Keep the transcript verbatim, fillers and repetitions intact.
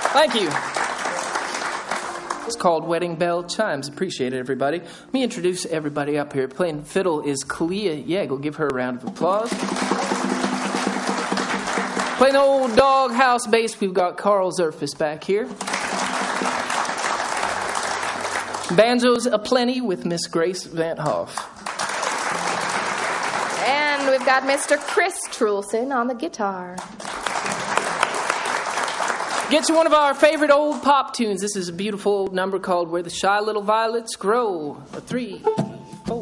Thank you. It's called Wedding Bell Chimes. Appreciate it, everybody. Let me introduce everybody up here. Playing fiddle is Kalia Yeagle. Give her a round of applause. Playing the old doghouse bass, we've got Carl Zerfus back here. Banjos aplenty with Miss Grace Van Hoff. And we've got Mister Chris Trulson on the guitar. Get to one of our favorite old pop tunes. This is a beautiful number called Where the Shy Little Violets Grow. A three.